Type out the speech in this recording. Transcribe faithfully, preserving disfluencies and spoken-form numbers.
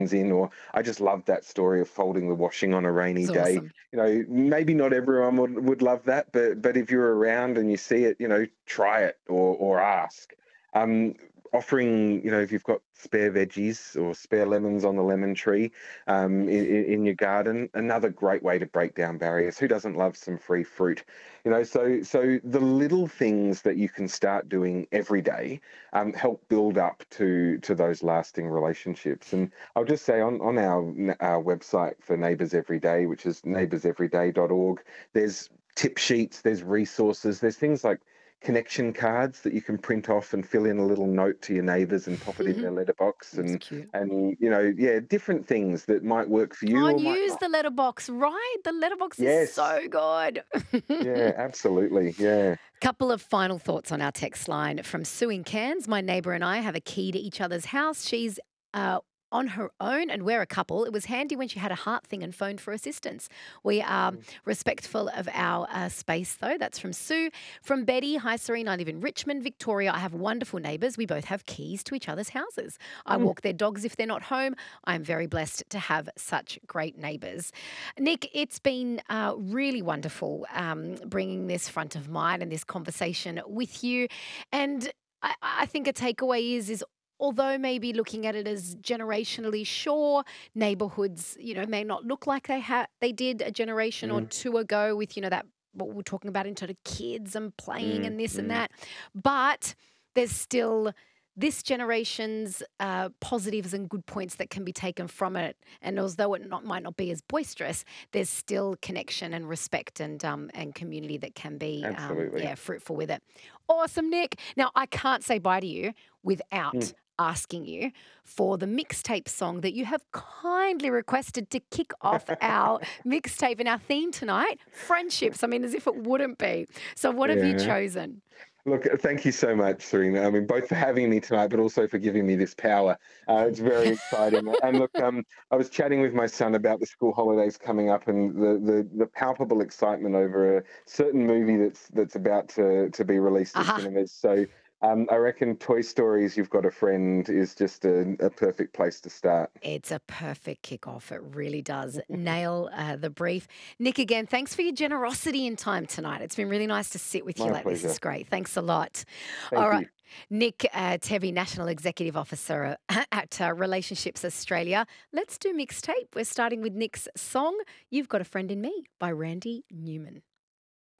in, or I just love that story of folding the washing on a rainy It's day. awesome. You know, maybe not everyone would, would love that, but but if you're around and you see it, you know, try it or or ask. Um, Offering, you know, if you've got spare veggies or spare lemons on the lemon tree, um, in, in your garden, another great way to break down barriers. Who doesn't love some free fruit? You know, so so the little things that you can start doing every day um, help build up to to those lasting relationships. And I'll just say on on our our website for Neighbours Every Day, which is neighbours every day dot org, there's tip sheets, there's resources, there's things like connection cards that you can print off and fill in a little note to your neighbours and pop it in their letterbox, It's and cute. and you know, yeah, different things that might work for Oh, you and or might use not. the letterbox, right? The letterbox is Yes, so good. yeah, absolutely, yeah. Couple of final thoughts on our text line from Sue in Cairns. My neighbour and I have a key to each other's house. She's uh, on her own and we're a couple. It was handy when she had a heart thing and phoned for assistance. We are Mm. respectful of our uh, space, though. That's from Sue. From Betty, hi, Serene. I live in Richmond, Victoria. I have wonderful neighbours. We both have keys to each other's houses. I Mm. walk their dogs if they're not home. I am very blessed to have such great neighbours. Nick, it's been uh, really wonderful um, bringing this front of mind and this conversation with you. And I, I think a takeaway is is although maybe looking at it as generationally, sure, neighborhoods, you know, may not look like they had they did a generation or Mm. two ago with, you know, that what we're talking about in terms of kids and playing Mm. and this and Mm. that. But there's still this generation's uh, positives and good points that can be taken from it. And although it not, might not be as boisterous, there's still connection and respect and um, and community that can be um, Absolutely. yeah fruitful with it. Awesome, Nick. Now I can't say bye to you Mm. without asking you for the mixtape song that you have kindly requested to kick off our mixtape and our theme tonight, friendships. I mean, as if it wouldn't be. So, what have you Yeah. chosen? Look, uh, thank you so much, Serena. I mean, both for having me tonight, but also for giving me this power. Uh, it's very exciting. And look, um, I was chatting with my son about the school holidays coming up and the, the, the palpable excitement over a certain movie that's that's about to, to be released at Aha. cinemas. So um, I reckon Toy Stories, You've Got a Friend is just a, a perfect place to start. It's a perfect kickoff. It really does nail uh, the brief. Nick, again, thanks for your generosity and time tonight. It's been really nice to sit with you My like this. It's pleasure. great. Thanks a lot. All Thank right. you. Nick uh, Tevy, National Executive Officer uh, at uh, Relationships Australia. Let's do mixtape. We're starting with Nick's song, You've Got a Friend in Me by Randy Newman.